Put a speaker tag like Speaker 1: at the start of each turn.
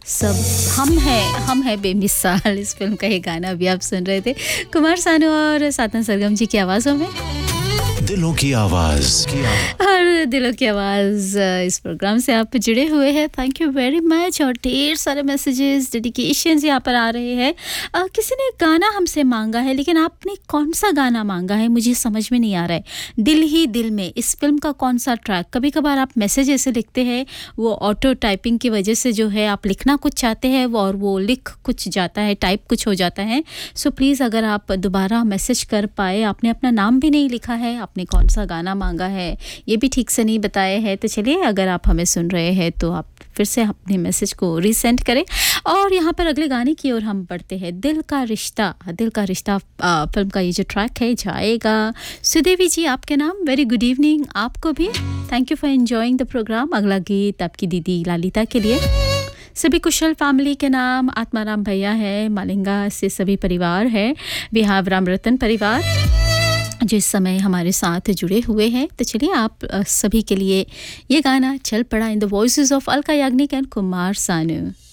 Speaker 1: सब हम हैं बेमिसाल, इस फिल्म का ये गाना अभी आप सुन रहे थे कुमार सानू और साधना सरगम जी की आवाज़ों में।
Speaker 2: दिलों की आवाज
Speaker 1: और दिलों की आवाज़ इस प्रोग्राम से आप जुड़े हुए हैं, थैंक यू वेरी मच। और ढेर सारे मैसेजेस डेडिकेशंस यहाँ पर आ रहे हैं। किसी ने गाना हमसे मांगा है, लेकिन आपने कौन सा गाना मांगा है मुझे समझ में नहीं आ रहा है। दिल ही दिल में इस फिल्म का कौन सा ट्रैक? कभी कभार आप मैसेज ऐसे लिखते हैं, वो ऑटो टाइपिंग की वजह से जो है आप लिखना कुछ चाहते हैं और वो लिख कुछ जाता है, टाइप कुछ हो जाता है। सो प्लीज़ अगर आप दोबारा मैसेज कर पाए, आपने अपना नाम भी नहीं लिखा है, आपने कौन सा गाना मांगा है ये भी ठीक से नहीं बताया है, तो चलिए अगर आप हमें सुन रहे हैं तो आप फिर से अपने मैसेज को रीसेंड करें। और यहाँ पर अगले गाने की ओर हम बढ़ते हैं। दिल का रिश्ता फिल्म का ये जो ट्रैक है जाएगा सुदेवी जी आपके नाम। वेरी गुड इवनिंग आपको भी, thank you for enjoying the programme. अगला गीत आपकी दीदी ललिता के लिए, सभी कुशल फैमिली के नाम। आत्माराम भैया है, मालिंगा से सभी परिवार है, बिहाव राम रतन परिवार जो इस समय हमारे साथ जुड़े हुए हैं। तो चलिए आप सभी के लिए ये गाना चल पड़ा in the voices of Alka Yagnik and Kumar Sanu.